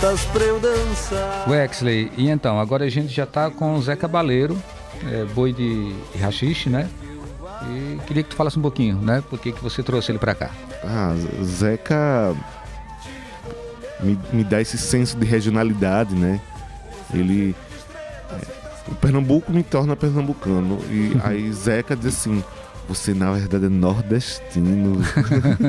botas pra eu dançar. Wexley, e então, agora a gente já tá com o Zé Cabaleiro, boi de rachixe, né? E queria que tu falasse um pouquinho, né? Por que você trouxe ele pra cá? Zeca me dá esse senso de regionalidade, né? O Pernambuco me torna pernambucano. E aí Zeca diz assim: você na verdade é nordestino.